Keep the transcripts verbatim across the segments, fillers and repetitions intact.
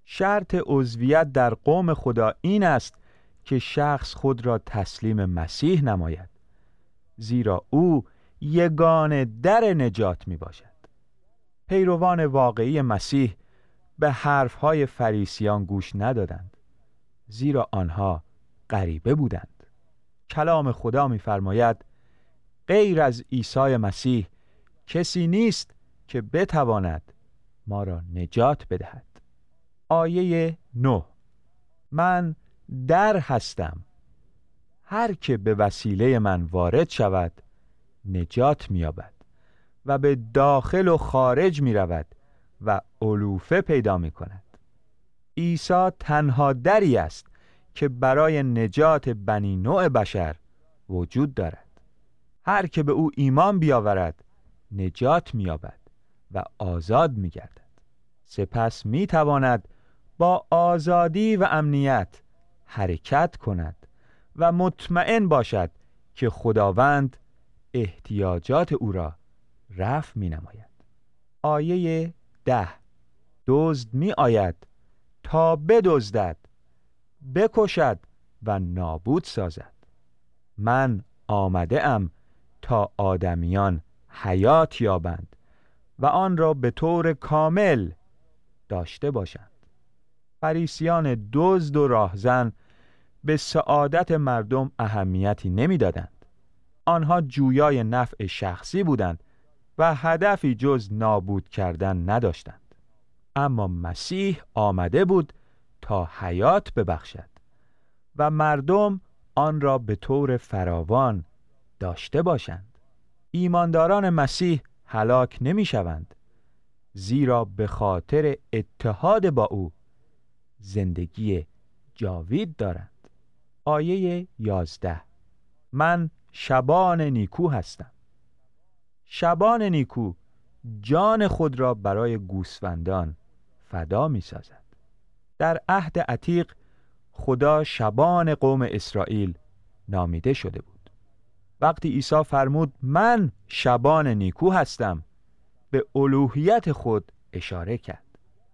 شرط عضویت در قوم خدا این است که شخص خود را تسلیم مسیح نماید، زیرا او یگانه در نجات می باشد. پیروان واقعی مسیح به حرفهای فریسیان گوش ندادند، زیرا آنها غریبه بودند. کلام خدا می فرماید غیر از عیسی مسیح کسی نیست که بتواند ما را نجات بدهد. آیه نه: من در هستم، هر که به وسیله من وارد شود نجات می‌یابد و به داخل و خارج می‌رود و علوفه پیدا می‌کند. عیسی تنها دری است که برای نجات بنی نوع بشر وجود دارد. هر که به او ایمان بیاورد نجات می‌یابد و آزاد می‌گردد. سپس می‌تواند با آزادی و امنیت حرکت کند و مطمئن باشد که خداوند احتیاجات او را رفع می‌نماید. آیه ده: دزد می آید تا بدزدد، بکشد و نابود سازد. من آمده ام تا آدمیان حیات یابند و آن را به طور کامل داشته باشند. فریسیان دزد و راهزن به سعادت مردم اهمیتی نمی‌دادند. آنها جویای نفع شخصی بودند و هدفی جز نابود کردن نداشتند. اما مسیح آمده بود تا حیات ببخشد و مردم آن را به طور فراوان داشته باشند. ایمانداران مسیح هلاک نمی‌شوند، زیرا به خاطر اتحاد با او زندگی جاوید دارند. آیه یازده: من شبان نیکو هستم. شبان نیکو جان خود را برای گوسفندان فدا می سازد. در عهد عتیق خدا شبان قوم اسرائیل نامیده شده بود. وقتی عیسی فرمود من شبان نیکو هستم، به الوهیت خود اشاره کرد.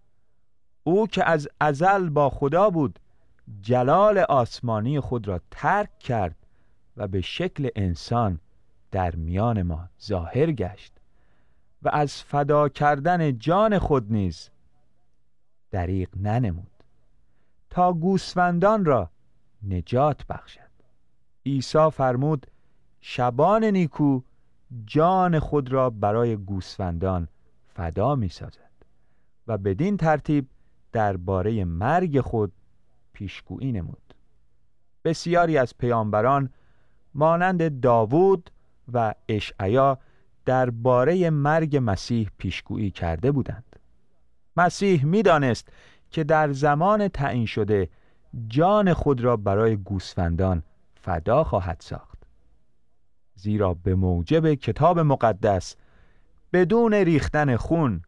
او که از ازل با خدا بود جلال آسمانی خود را ترک کرد و به شکل انسان در میان ما ظاهر گشت و از فدا کردن جان خود نیز دریغ ننمود تا گوسفندان را نجات بخشد. عیسی فرمود شبان نیکو جان خود را برای گوسفندان فدا می سازد و بدین ترتیب درباره مرگ خود پیشگویی نمود. بسیاری از پیامبران مانند داوود و اشعیا درباره مرگ مسیح پیشگویی کرده بودند. مسیح می‌دانست که در زمان تعیین شده جان خود را برای گوسفندان فدا خواهد ساخت، زیرا به موجب کتاب مقدس بدون ریختن خون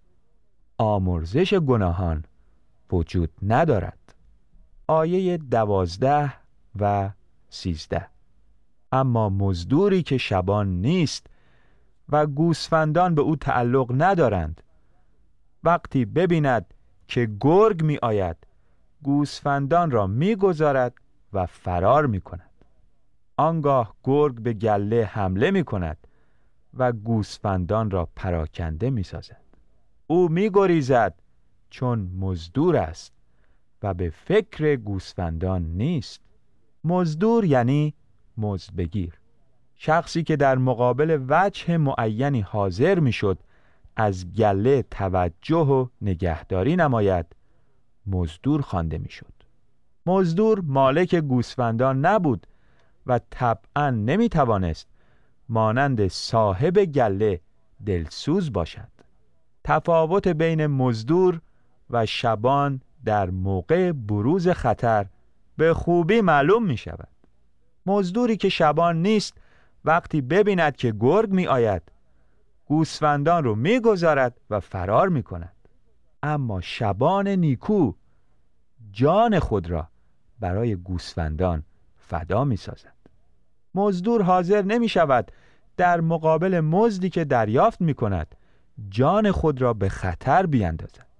آمرزش گناهان وجود ندارد. آیه دوازده و سیزده: اما مزدوری که شبان نیست و گوسفندان به او تعلق ندارند، وقتی ببیند که گرگ می آید گوسفندان را می گذارد و فرار می کند. آنگاه گرگ به گله حمله می کند و گوسفندان را پراکنده می سازد. او می گریزد چون مزدور است و به فکر گوسفندان نیست. مزدور یعنی مزد بگیر. شخصی که در مقابل وجه معینی حاضر می شد از گله توجه و نگهداری نماید مزدور خوانده می شد. مزدور مالک گوسفندان نبود و طبعاً نمی توانست مانند صاحب گله دلسوز باشد. تفاوت بین مزدور و شبان در موقع بروز خطر به خوبی معلوم می شود. مزدوری که شبان نیست وقتی ببیند که گرگ می آید گوسفندان رو می گذارد و فرار می کند. اما شبان نیکو جان خود را برای گوسفندان فدا می سازد. مزدور حاضر نمی شود در مقابل مزدی که دریافت می کند جان خود را به خطر بیندازد.